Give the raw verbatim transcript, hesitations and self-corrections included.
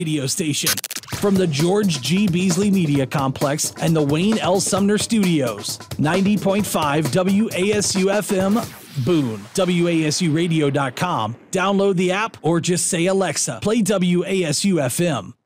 radio station. From the George G. Beasley Media Complex and the Wayne L. Sumner Studios, ninety point five W A S U F M, Boone, W A S U radio dot com. Download the app or just say, Alexa, play W A S U F M.